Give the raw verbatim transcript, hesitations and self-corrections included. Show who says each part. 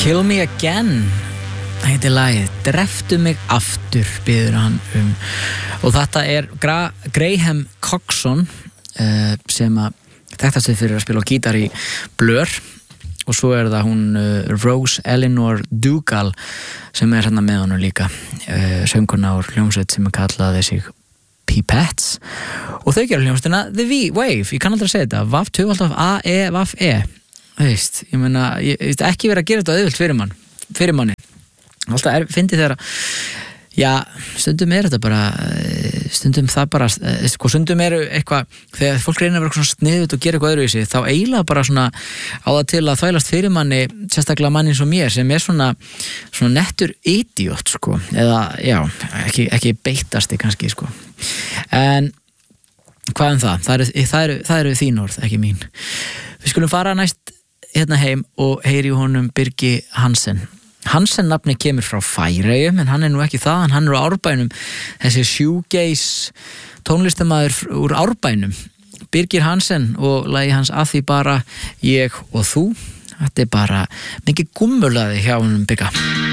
Speaker 1: Kill Me Again heitir lagið, dreftu mig aftur biður hann um, og þetta er Gra- Graham Coxon uh, sem að þekktast við fyrir að spila á gítar í Blur og svo er það hún uh, Rose Eleanor Dougal sem er hérna með honum líka uh, sönguna úr hljómsveit sem að kallaði sig Pipettes og þau gera hljómsveitina The V-Wave, ég kann aldrei að segja þetta V A F tvö alltaf A-E V A F-E veist, ég meina, ég veist ekki verið að gera þetta auðvilt fyrir mann, fyrir manni alltaf er, fyndi þegar já, stundum er þetta bara stundum það bara sko, stundum eru eitthvað, þegar fólk reynir að vera svona sniðut og gera eitthvað öðru í sig, þá eiginlega bara svona á það til að þvælast fyrir manni sérstaklega manni eins og mér, sem er svona svona nettur idiot, sko eða, já, ekki, ekki beitasti kannski, sko en hvað um það, það eru, það eru, það eru þín orð, ekki mín við skulum fara næst hérna heim og heyri í honum Birgi Hansen Hansen nafni kemur frá Færeyjum en hann er nú ekki það, hann er úr Árbænum þessi shoegaze tónlistarmaður úr Árbænum Birgir Hansen og lagi hans að því bara ég og þú þetta er bara mikið gummulaði hjá honum Bigga